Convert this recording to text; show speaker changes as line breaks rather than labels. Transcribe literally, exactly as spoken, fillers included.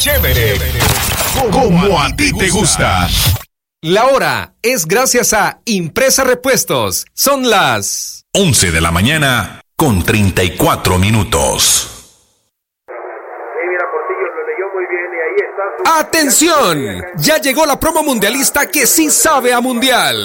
Chévere, como a ti te gusta.
La hora es gracias a Impresa Repuestos. Son las
once de la mañana con treinta y cuatro minutos.
¡Atención! Ya llegó la promo mundialista que sí sabe a mundial.